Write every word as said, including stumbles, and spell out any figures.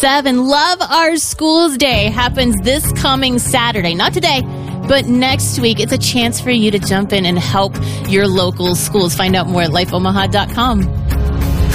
Seven Love Our Schools Day happens this coming Saturday. Not today, but next week. It's a chance for you to jump in and help your local schools. Find out more at life omaha dot com.